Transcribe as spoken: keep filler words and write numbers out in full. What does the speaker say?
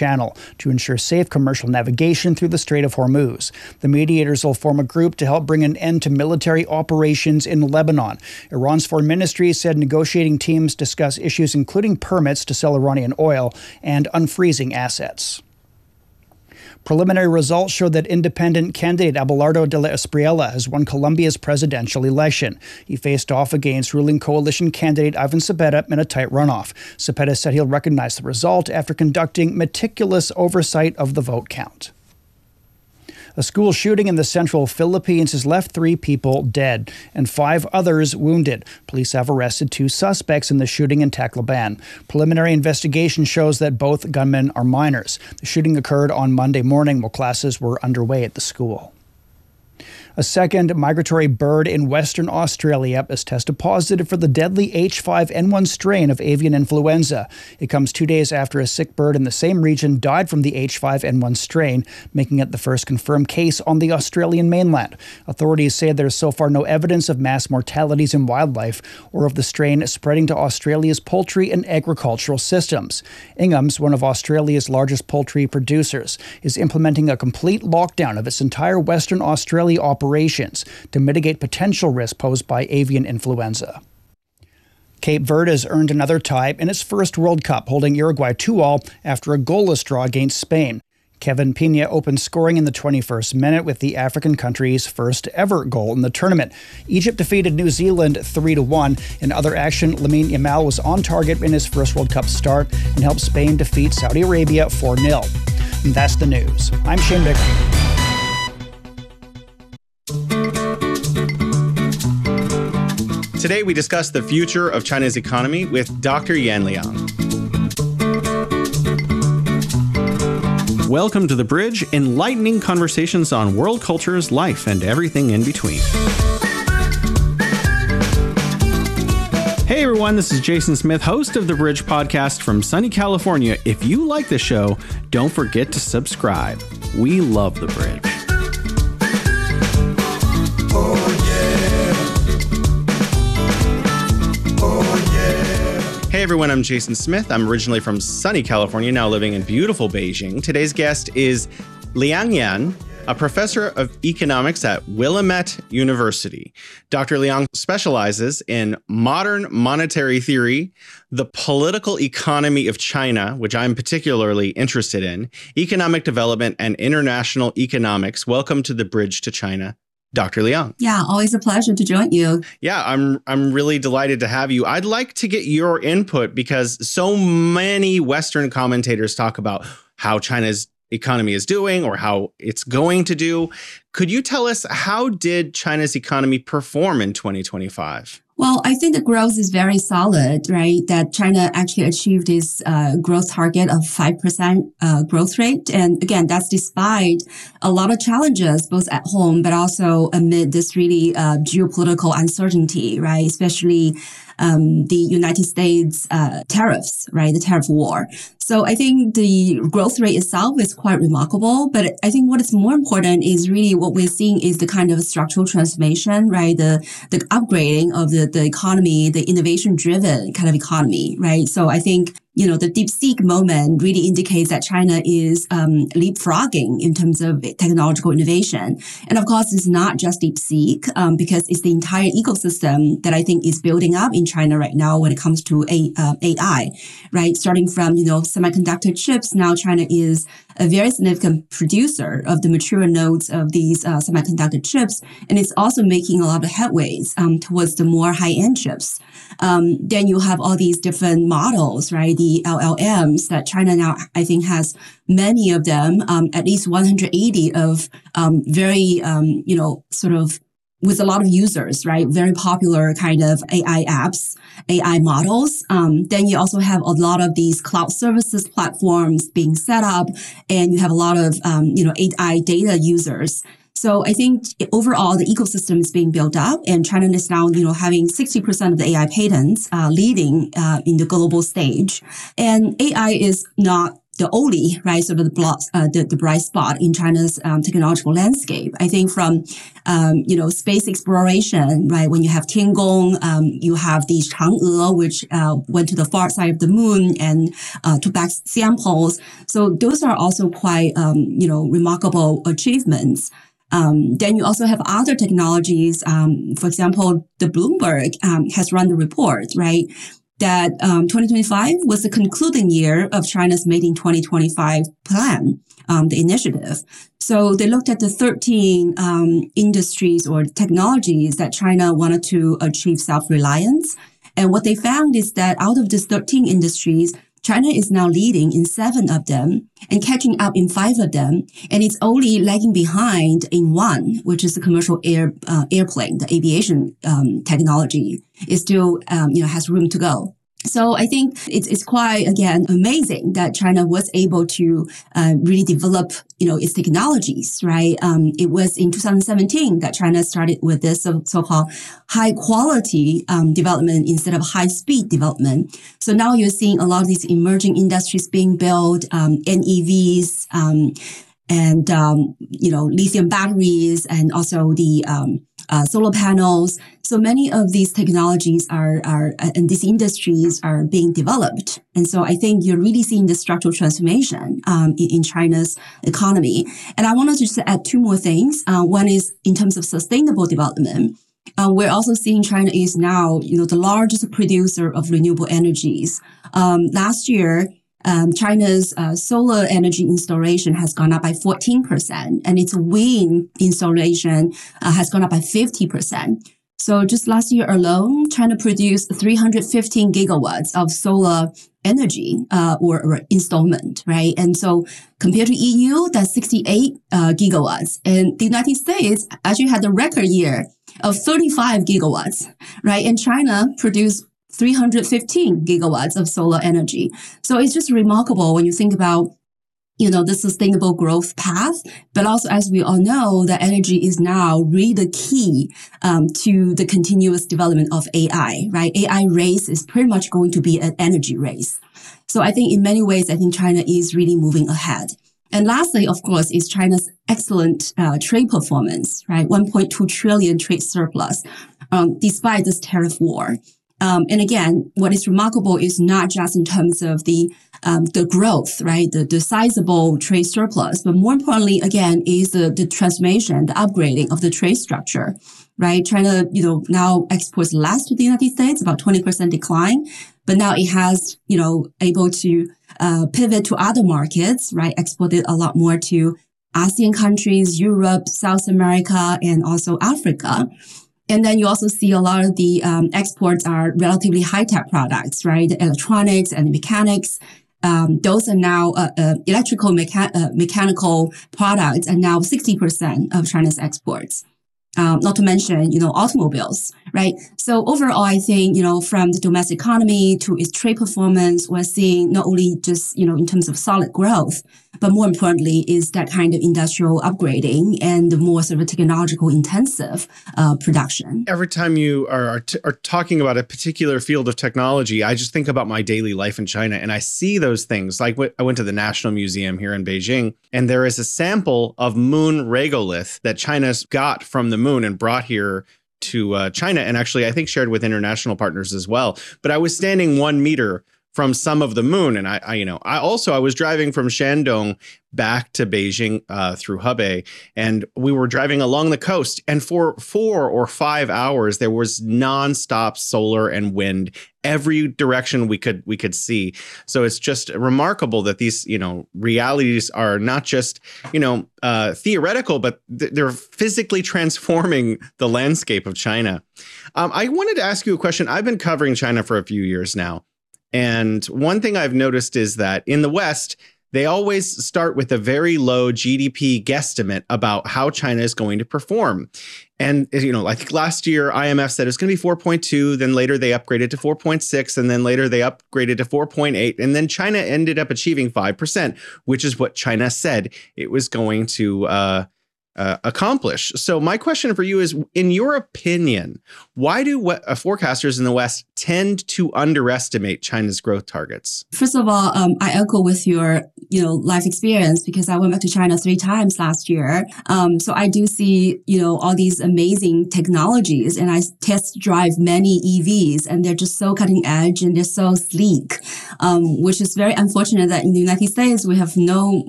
Channel to ensure safe commercial navigation through the Strait of Hormuz. The mediators will form a group to help bring an end to military operations in Lebanon. Iran's foreign ministry said negotiating teams discuss issues including permits to sell Iranian oil and unfreezing assets. Preliminary results show that independent candidate Abelardo de la Espriella has won Colombia's presidential election. He faced off against ruling coalition candidate Ivan Cepeda in a tight runoff. Cepeda said he'll recognize the result after conducting meticulous oversight of the vote count. A school shooting in the central Philippines has left three people dead and five others wounded. Police have arrested two suspects in the shooting in Tacloban. Preliminary investigation shows that both gunmen are minors. The shooting occurred on Monday morning while classes were underway at the school. A second migratory bird in Western Australia has tested positive for the deadly H five N one strain of avian influenza. It comes two days after a sick bird in the same region died from the H five N one strain, making it the first confirmed case on the Australian mainland. Authorities say there is so far no evidence of mass mortalities in wildlife or of the strain spreading to Australia's poultry and agricultural systems. Ingham's, one of Australia's largest poultry producers, is implementing a complete lockdown of its entire Western Australia operation operations to mitigate potential risk posed by avian influenza. Cape Verde has earned another tie in its first World Cup, holding Uruguay two all after a goalless draw against Spain. Kevin Pina opened scoring in the twenty-first minute with the African country's first ever goal in the tournament. Egypt defeated New Zealand three to one. In other action, Lamine Yamal was on target in his first World Cup start and helped Spain defeat Saudi Arabia four nil. And that's the news. I'm Shane Bickler. Today, we discuss the future of China's economy with Doctor Yan Liang. Welcome to The Bridge, enlightening conversations on world cultures, life, and everything in between. Hey everyone, this is Jason Smith, host of The Bridge podcast from sunny California. If you like the show, don't forget to subscribe. We love The Bridge. Hey everyone, I'm Jason Smith. I'm originally from sunny California, now living in beautiful Beijing. Today's guest is Liang Yan, a professor of economics at Willamette University. Doctor Liang specializes in modern monetary theory, the political economy of China, which I'm particularly interested in, economic development, and international economics. Welcome to The Bridge to China, Doctor Liang. Yeah, always a pleasure to join you. Yeah, I'm I'm really delighted to have you. I'd like to get your input because so many Western commentators talk about how China's economy is doing or how it's going to do. Could you tell us, how did China's economy perform in twenty twenty-five? Well, I think the growth is very solid, right? That China actually achieved its uh, growth target of five percent uh, growth rate. And again, that's despite a lot of challenges, both at home, but also amid this really uh, geopolitical uncertainty, right? Especially um, the United States uh, tariffs, right? The tariff war. So I think the growth rate itself is quite remarkable. But I think what is more important is really what we're seeing is the kind of structural transformation, right? The the upgrading of the, the economy, the innovation-driven kind of economy, right? So I think, you know, the DeepSeek moment really indicates that China is um, leapfrogging in terms of technological innovation. And of course, it's not just DeepSeek, um, because it's the entire ecosystem that I think is building up in China right now when it comes to a, uh, A I, right? Starting from, you know, semiconductor chips. Now China is a very significant producer of the mature nodes of these uh, semiconductor chips. And it's also making a lot of headways um, towards the more high-end chips. Um, then you have all these different models, right? The L L Ms that China now, I think, has many of them, um, at least one hundred eighty of um, very, um, you know, sort of with a lot of users, right? Very popular kind of A I apps, A I models. Um, then you also have a lot of these cloud services platforms being set up, and you have a lot of, um, you know, A I data users. So I think overall, the ecosystem is being built up, and China is now, you know, having sixty percent of the A I patents uh, leading uh, in the global stage. And A I is not the only, right, sort of the, block, uh, the, the bright spot in China's um, technological landscape. I think from, um, you know, space exploration, right, when you have Tiangong, um, you have the Chang'e, which uh, went to the far side of the moon and uh, took back samples. So those are also quite, um, you know, remarkable achievements. Um, then you also have other technologies. Um, for example, the Bloomberg um, has run the report, right, that um, twenty twenty-five was the concluding year of China's Made in twenty twenty-five plan, um, the initiative. So they looked at the thirteen um, industries or technologies that China wanted to achieve self-reliance. And what they found is that out of these thirteen industries, China is now leading in seven of them and catching up in five of them. And it's only lagging behind in one, which is the commercial air uh, airplane, the aviation um, technology. It still um, you know, has room to go. So I think it's, it's quite, again, amazing that China was able to uh, really develop, you know, its technologies, right? Um, it was in two thousand seventeen that China started with this so, so-called high quality um, development instead of high speed development. So now you're seeing a lot of these emerging industries being built, um, N E Vs, um, and, um, you know, lithium batteries, and also the um, uh, solar panels. So many of these technologies are, are, and these industries are being developed. And so I think you're really seeing the structural transformation um, in, in China's economy. And I wanted to just add two more things. Uh, one is in terms of sustainable development. Uh, we're also seeing China is now, you know, the largest producer of renewable energies. Um, last year, Um, China's uh, solar energy installation has gone up by fourteen percent, and its wind installation uh, has gone up by fifty percent. So just last year alone, China produced three hundred fifteen gigawatts of solar energy uh, or, or installment, right? And so compared to E U, that's sixty-eight uh, gigawatts. And the United States actually had a record year of thirty-five gigawatts, right? And China produced three hundred fifteen gigawatts of solar energy. So it's just remarkable when you think about, you know, the sustainable growth path. But also, as we all know, that energy is now really the key um, to the continuous development of A I, right? A I race is pretty much going to be an energy race. So I think in many ways, I think China is really moving ahead. And lastly, of course, is China's excellent uh, trade performance, right? one point two trillion trade surplus, um, despite this tariff war. Um, and again, what is remarkable is not just in terms of the um, the growth, right, the, the sizable trade surplus, but more importantly, again, is the, the transformation, the upgrading of the trade structure, right? China, you know, now exports less to the United States, about twenty percent decline, but now it has, you know, able to uh, pivot to other markets, right? Exported a lot more to ASEAN countries, Europe, South America, and also Africa. And then you also see a lot of the um, exports are relatively high-tech products, right? The electronics and mechanics. Um, those are now uh, uh, electrical mecha- uh, mechanical products are now sixty percent of China's exports. Um, not to mention, you know, automobiles, right? So overall, I think, you know, from the domestic economy to its trade performance, we're seeing not only just, you know, in terms of solid growth, but more importantly is that kind of industrial upgrading and the more sort of technological intensive uh, production. Every time you are, are, t- are talking about a particular field of technology, I just think about my daily life in China, and I see those things. Like w- I went to the National Museum here in Beijing, and there is a sample of moon regolith that China's got from the moon and brought here to uh, China, and actually I think shared with international partners as well. But I was standing one meter from some of the moon, and I, I you know, I also I was driving from Shandong back to Beijing uh, through Hebei, and we were driving along the coast, and for four or five hours there was nonstop solar and wind every direction we could we could see. So it's just remarkable that these, you know, realities are not just, you know, uh, theoretical, but th- they're physically transforming the landscape of China. Um, I wanted to ask you a question. I've been covering China for a few years now, and one thing I've noticed is that in the West, they always start with a very low G D P guesstimate about how China is going to perform. And, you know, I think last year I M F said it's going to be four point two. Then later they upgraded to four point six. And then later they upgraded to four point eight. And then China ended up achieving five percent, which is what China said it was going to uh, uh, accomplish. So my question for you is, in your opinion, why do we- uh, forecasters in the West tend to underestimate China's growth targets? First of all, um, I echo with your, you know, life experience because I went back to China three times last year. Um, so I do see, you know, all these amazing technologies, and I test drive many E Vs, and they're just so cutting edge and they're so sleek, um, which is very unfortunate that in the United States we have no